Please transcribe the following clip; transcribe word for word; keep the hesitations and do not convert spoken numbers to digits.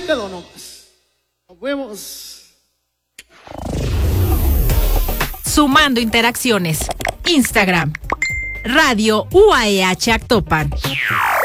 quedó nomás. Nos vemos. Sumando interacciones. Instagram. Radio U A E H Actopan.